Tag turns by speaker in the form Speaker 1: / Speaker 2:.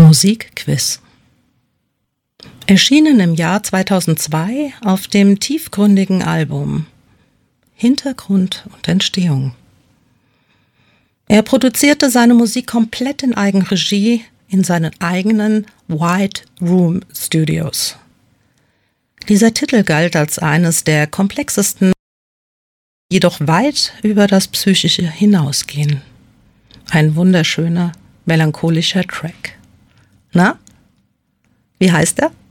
Speaker 1: Musikquiz. Erschienen im Jahr 2002 auf dem tiefgründigen Album Hintergrund und Entstehung. Er produzierte seine Musik komplett in Eigenregie in seinen eigenen White Room Studios. Dieser Titel galt als eines der komplexesten, jedoch weit über das Psychische hinausgehen. Ein wunderschöner, melancholischer Track. Na, wie heißt er?